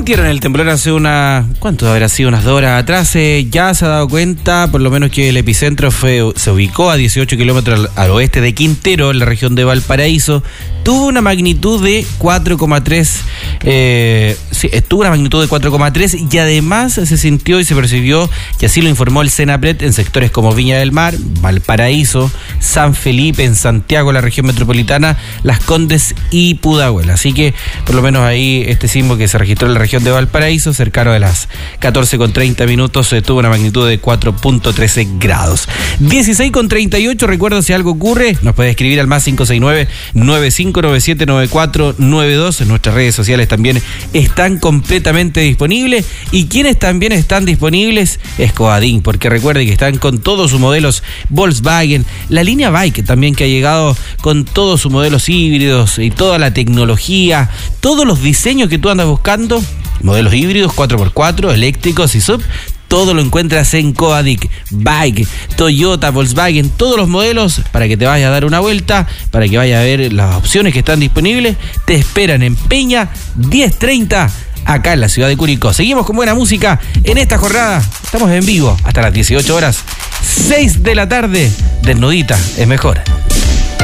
Sintieron el temblor hace ¿cuánto habrá sido? Unas 2 horas atrás. Ya se ha dado cuenta, por lo menos, que el epicentro se ubicó a 18 kilómetros al oeste de Quintero, en la región de Valparaíso. Tuvo una magnitud de 4,3. Tuvo una magnitud de 4,3 y además se sintió y se percibió, y así lo informó el Senapred, en sectores como Viña del Mar, Valparaíso, San Felipe, en Santiago, la región metropolitana, Las Condes y Pudahuel. Así que, por lo menos ahí, este sismo que se registró en la región de Valparaíso, cercano de las 14:30 minutos, tuvo una magnitud de 4,13 grados. 16:38, recuerdo, si algo ocurre, nos puede escribir al más 569-9597-9492. En nuestras redes sociales también están completamente disponibles. Y quienes también están disponibles es Coadin, porque recuerde que están con todos sus modelos Volkswagen, la línea Bike también, que ha llegado con todos sus modelos híbridos y toda la tecnología, todos los diseños que tú andas buscando, modelos híbridos, 4x4, eléctricos y sub. Todo lo encuentras en Coadic Bike, Toyota, Volkswagen, todos los modelos, para que te vayas a dar una vuelta, para que vayas a ver las opciones que están disponibles. Te esperan en Peña 1030, acá en la ciudad de Curicó. Seguimos con buena música en esta jornada. Estamos en vivo hasta las 18 horas, 6 de la tarde. Desnudita es mejor.